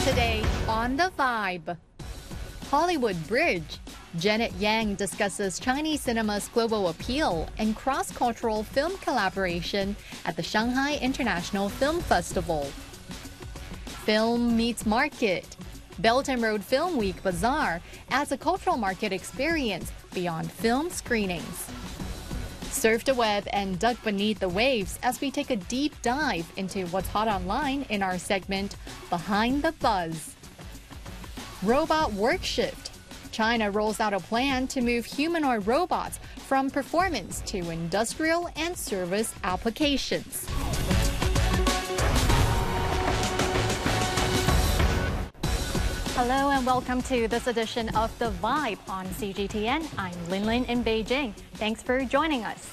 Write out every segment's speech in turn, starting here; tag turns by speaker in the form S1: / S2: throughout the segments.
S1: Today on The Vibe, Hollywood Bridge. Janet Yang discusses Chinese cinema's global appeal and cross-cultural film collaboration at the Shanghai International Film Festival. Film meets market. Belt and Road Film Week Bazaar adds a cultural market experience beyond film screenings. Surf the web and duck beneath the waves as we take a deep dive into what's hot online in our segment, Behind the Buzz. Robot work shift. China rolls out a plan to move humanoid robots from performance to industrial and service applications. Hello and welcome to this edition of The Vibe on CGTN. I'm Lin in Beijing. Thanks for joining us.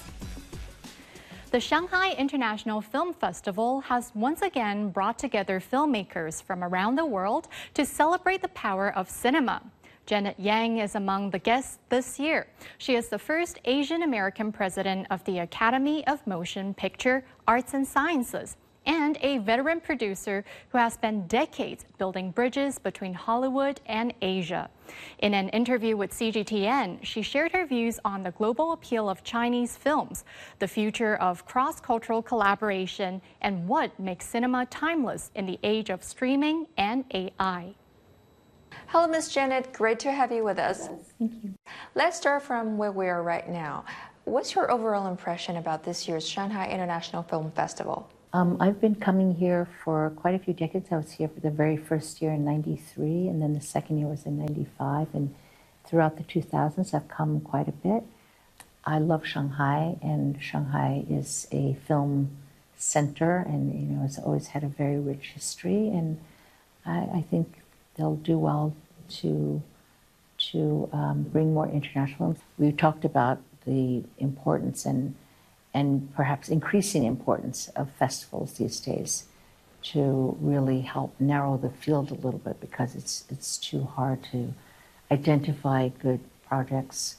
S1: The Shanghai International Film Festival has once again brought together filmmakers from around the world to celebrate the power of cinema. Janet Yang is among the guests this year. She is the first Asian American president of the Academy of Motion Picture Arts and Sciences, and a veteran producer who has spent decades building bridges between Hollywood and Asia. In an interview with CGTN, she shared her views on the global appeal of Chinese films, the future of cross-cultural collaboration, and what makes cinema timeless in the age of streaming and AI.
S2: Hello, Ms. Janet. Great to have you with us.
S3: Thank you.
S2: Let's start from where we are right now. What's your overall impression about this year's Shanghai International Film Festival?
S3: I've been coming here for quite a few decades. I was here for the very first year in '93, and then the second year was in '95. And throughout the 2000s, I've come quite a bit. I love Shanghai, and Shanghai is a film center, and it's always had a very rich history. And I think they'll do well to bring more international films. We talked about the importance and perhaps increasing importance of festivals these days to really help narrow the field a little bit, because it's too hard to identify good projects,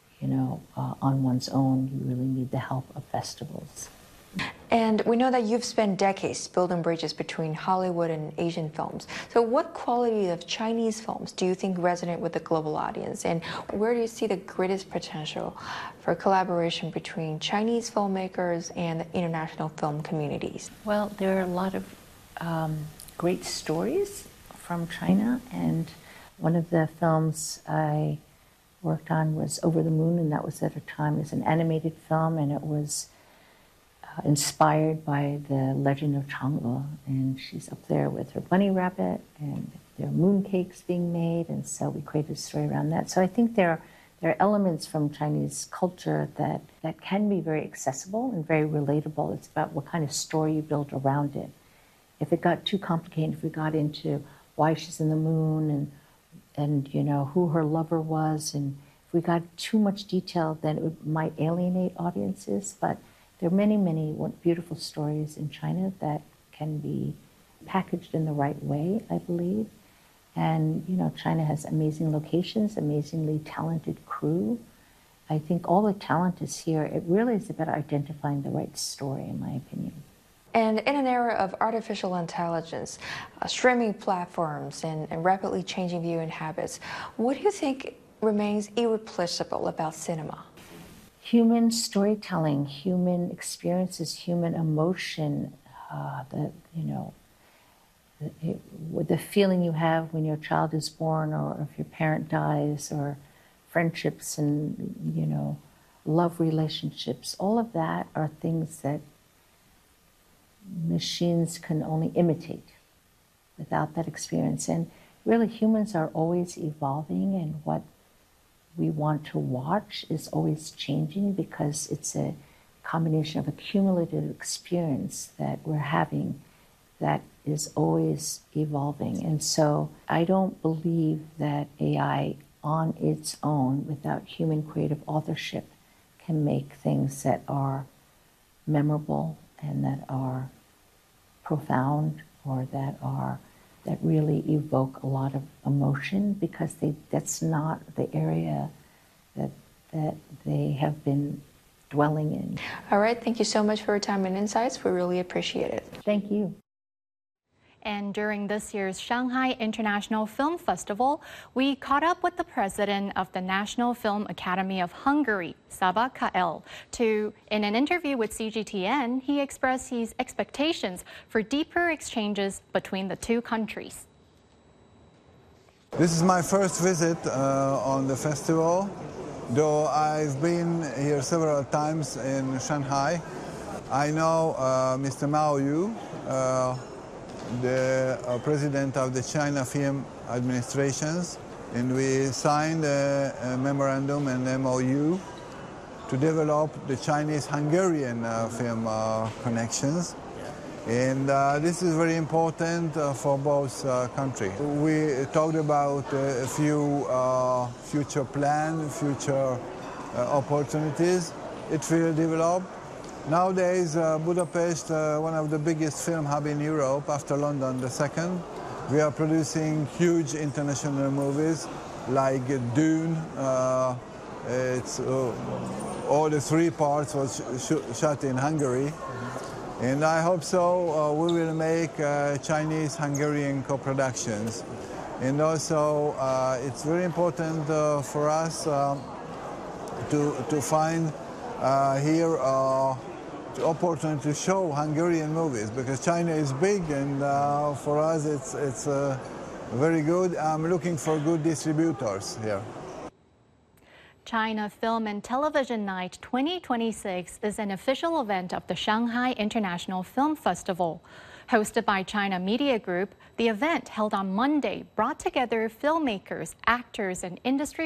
S3: on one's own. You really need the help of festivals.
S2: And we know that you've spent decades building bridges between Hollywood and Asian films. So what quality of Chinese films do you think resonate with the global audience? And where do you see the greatest potential for collaboration between Chinese filmmakers and the international film communities?
S3: Well, there are a lot of great stories from China. And one of the films I worked on was Over the Moon, and that was at a time as an animated film, and it was inspired by the legend of Chang'e, and she's up there with her bunny rabbit, and there are moon cakes being made, and so we created a story around that. So I think there are elements from Chinese culture that can be very accessible and very relatable. It's about what kind of story you build around it. If it got too complicated, if we got into why she's in the moon and who her lover was, and if we got too much detail, then it might alienate audiences. But there are many, many beautiful stories in China that can be packaged in the right way, I believe. And, China has amazing locations, amazingly talented crew. I think all the talent is here. It really is about identifying the right story, in my opinion.
S2: And in an era of artificial intelligence, streaming platforms, and rapidly changing viewing habits, what do you think remains irreplaceable about cinema?
S3: Human storytelling, human experiences, human emotion, the feeling you have when your child is born, or if your parent dies, or friendships and, love relationships. All of that are things that machines can only imitate without that experience. And really, humans are always evolving, and what we want to watch is always changing, because it's a combination of a cumulative experience that we're having that is always evolving. And so I don't believe that AI on its own, without human creative authorship, can make things that are memorable and that are profound, or that really evoke a lot of emotion, because that's not the area that they have been dwelling in.
S2: All right, thank you so much for your time and insights. We really appreciate it.
S3: Thank you.
S1: and during this year's Shanghai International Film Festival, we caught up with the president of the National Film Academy of Hungary, Csaba Kael. In an interview with CGTN, he expressed his expectations for deeper exchanges between the two countries.
S4: This is my first visit on the festival, though I've been here several times in Shanghai. I know Mr. Mao Yu, the president of the China Film Administrations, and we signed a memorandum and MOU to develop the Chinese-Hungarian film connections. And this is very important for both countries. We talked about a few future plans, future opportunities it will develop. Nowadays, Budapest, one of the biggest film hubs in Europe, after London, the second. We are producing huge international movies like Dune. All the three parts was shot in Hungary. And I hope so we will make Chinese-Hungarian co-productions. And also it's very important for us to find here the opportunity to show Hungarian movies, because China is big, and for us it's very good. I'm looking for good distributors here.
S1: China Film and Television Night 2026 is an official event of the Shanghai International Film Festival. Hosted by China Media Group, the event held on Monday brought together filmmakers, actors, and industry